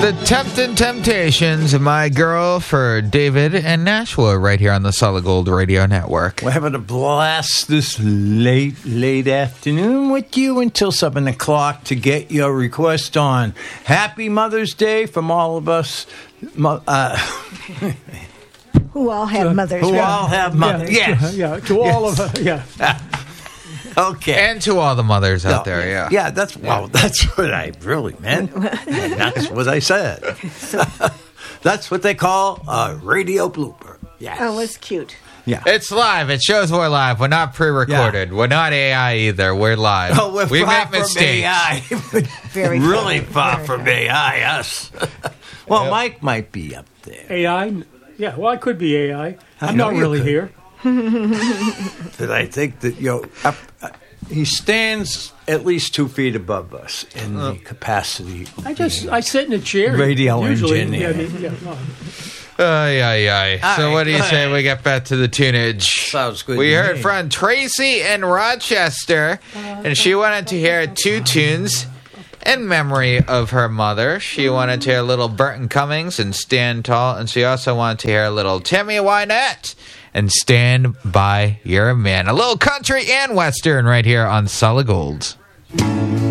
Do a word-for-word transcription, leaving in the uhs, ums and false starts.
The Temptin' Temptations, My Girl for David and Nashua right here on the Solid Gold Radio Network. We're having a blast this late, late afternoon with you until seven o'clock to get your request on. Happy Mother's Day from all of us. Uh, who all have mothers. Who right? all have mothers. Yeah, Yes. yeah, to all Yes. of us, yeah. Okay. And to all the mothers out No, there, yeah. Yeah, that's well, that's what I really meant. And that's what I said. That's what they call a radio blooper. Yes. Oh, it's cute. Yeah. It's live. It shows we're live. We're not pre-recorded. Yeah. We're not A I either. We're live. Oh, we're we far make mistakes. From A I. Very really far. far Very from far. A I, us. Well, Yep. Mike might be up there. A I? Yeah, well, I could be A I. I'm know not you really could. here. But I think that, you know, up, uh, he stands at least two feet above us in the capacity. of I just, being- I sit in a chair. Radio usually. engineer. Yeah, the- yeah, no. Ay, ay, ay. All So right, what do you go say ahead. we get back to the tunage? Sounds good We to heard me. from Tracy in Rochester, and she wanted to hear two tunes in memory of her mother. She wanted to hear a little Burton Cummings and Stand Tall, and she also wanted to hear a little Tammy Wynette and Stand By Your Man. A little country and western right here on Solid Gold.